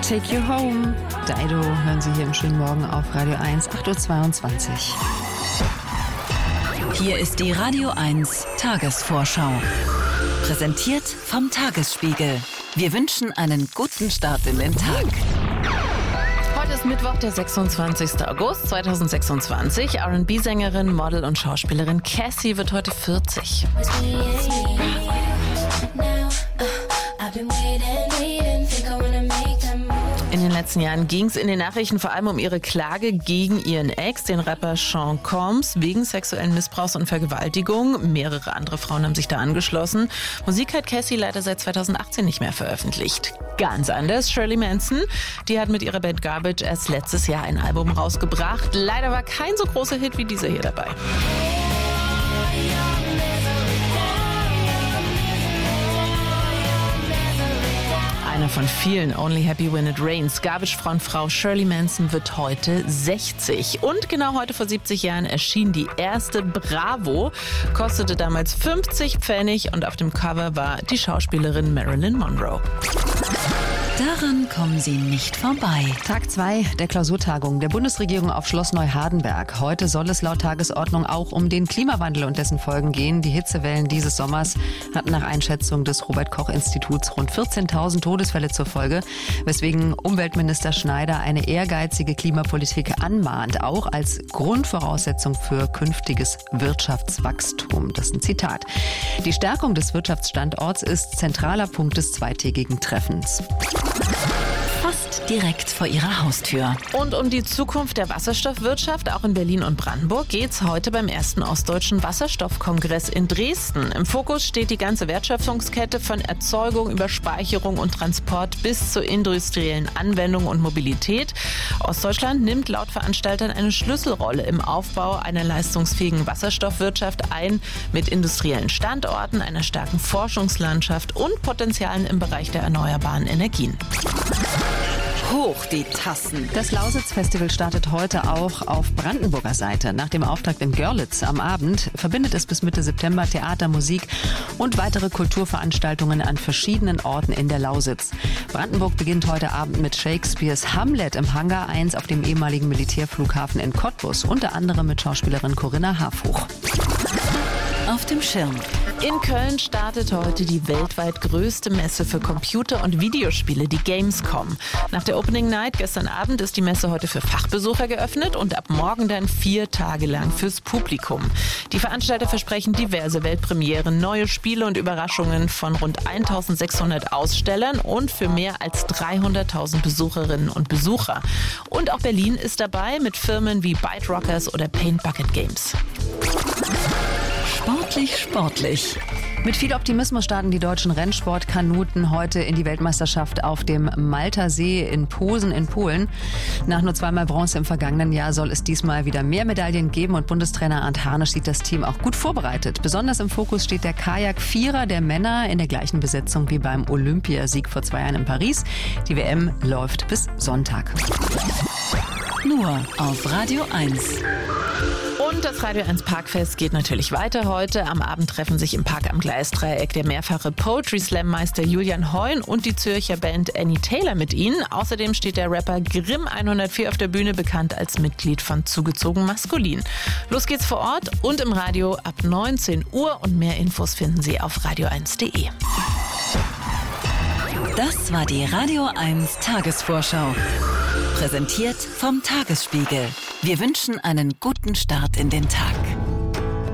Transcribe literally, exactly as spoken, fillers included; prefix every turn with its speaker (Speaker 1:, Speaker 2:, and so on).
Speaker 1: Take You Home. Dido hören Sie hier im schönen Morgen auf Radio eins, acht Uhr zweiundzwanzig.
Speaker 2: Hier ist die Radio eins Tagesvorschau. Präsentiert vom Tagesspiegel. Wir wünschen einen guten Start in den Tag.
Speaker 1: Heute ist Mittwoch, der sechsundzwanzigster August zweitausendsechsundzwanzig. R and B-Sängerin, Model und Schauspielerin Cassie wird heute vierzig. In den letzten Jahren ging es in den Nachrichten vor allem um ihre Klage gegen ihren Ex, den Rapper Sean Combs, wegen sexuellen Missbrauchs und Vergewaltigung. Mehrere andere Frauen haben sich da angeschlossen. Musik hat Cassie leider seit zweitausendachtzehn nicht mehr veröffentlicht. Ganz anders Shirley Manson. Die hat mit ihrer Band Garbage erst letztes Jahr ein Album rausgebracht. Leider war kein so großer Hit wie dieser hier dabei. Einer von vielen, Only Happy When It Rains. Garbage-Frontfrau Shirley Manson wird heute sechzig. Und genau heute vor siebzig Jahren erschien die erste Bravo. Kostete damals fünfzig Pfennig und auf dem Cover war die Schauspielerin Marilyn Monroe.
Speaker 2: Daran kommen Sie nicht vorbei.
Speaker 1: Tag zwei der Klausurtagung der Bundesregierung auf Schloss Neuhardenberg. Heute soll es laut Tagesordnung auch um den Klimawandel und dessen Folgen gehen. Die Hitzewellen dieses Sommers hatten nach Einschätzung des Robert-Koch-Instituts rund vierzehntausend Todesfälle zur Folge, weswegen Umweltminister Schneider eine ehrgeizige Klimapolitik anmahnt, auch als Grundvoraussetzung für künftiges Wirtschaftswachstum. Das ist ein Zitat. Die Stärkung des Wirtschaftsstandorts ist zentraler Punkt des zweitägigen Treffens.
Speaker 2: Fast direkt vor Ihrer Haustür.
Speaker 1: Und um die Zukunft der Wasserstoffwirtschaft, auch in Berlin und Brandenburg, geht's heute beim ersten Ostdeutschen Wasserstoffkongress in Dresden. Im Fokus steht die ganze Wertschöpfungskette von Erzeugung über Speicherung und Transport bis zur industriellen Anwendung und Mobilität. Ostdeutschland nimmt laut Veranstaltern eine Schlüsselrolle im Aufbau einer leistungsfähigen Wasserstoffwirtschaft ein, mit industriellen Standorten, einer starken Forschungslandschaft und Potenzialen im Bereich der erneuerbaren Energien.
Speaker 2: Hoch die Tassen.
Speaker 1: Das Lausitz-Festival startet heute auch auf Brandenburger Seite. Nach dem Auftakt in Görlitz am Abend verbindet es bis Mitte September Theater, Musik und weitere Kulturveranstaltungen an verschiedenen Orten in der Lausitz. Brandenburg beginnt heute Abend mit Shakespeares Hamlet im Hangar eins auf dem ehemaligen Militärflughafen in Cottbus, unter anderem mit Schauspielerin Corinna Harfuch.
Speaker 2: Auf dem Schirm.
Speaker 1: In Köln startet heute die weltweit größte Messe für Computer- und Videospiele, die Gamescom. Nach der Opening Night gestern Abend ist die Messe heute für Fachbesucher geöffnet und ab morgen dann vier Tage lang fürs Publikum. Die Veranstalter versprechen diverse Weltpremieren, neue Spiele und Überraschungen von rund eintausendsechshundert Ausstellern und für mehr als dreihunderttausend Besucherinnen und Besucher. Und auch Berlin ist dabei mit Firmen wie Byte Rockers oder Paint Bucket Games.
Speaker 2: Sportlich, sportlich.
Speaker 1: Mit viel Optimismus starten die deutschen Rennsportkanuten heute in die Weltmeisterschaft auf dem Malter See in Posen in Polen. Nach nur zweimal Bronze im vergangenen Jahr soll es diesmal wieder mehr Medaillen geben und Bundestrainer Arndt Harnisch sieht das Team auch gut vorbereitet. Besonders im Fokus steht der Kajak-Vierer der Männer in der gleichen Besetzung wie beim Olympiasieg vor zwei Jahren in Paris. Die W M läuft bis Sonntag.
Speaker 2: Nur auf Radio eins.
Speaker 1: Und das Radio eins Parkfest geht natürlich weiter heute. Am Abend treffen sich im Park am Gleisdreieck der mehrfache Poetry Slam Meister Julian Heun und die Zürcher Band Annie Taylor mit ihnen. Außerdem steht der Rapper Grimm hundertvier auf der Bühne, bekannt als Mitglied von Zugezogen Maskulin. Los geht's vor Ort und im Radio ab neunzehn Uhr und mehr Infos finden Sie auf radio eins punkt de.
Speaker 2: Das war die Radio eins Tagesvorschau. Präsentiert vom Tagesspiegel. Wir wünschen einen guten Start in den Tag.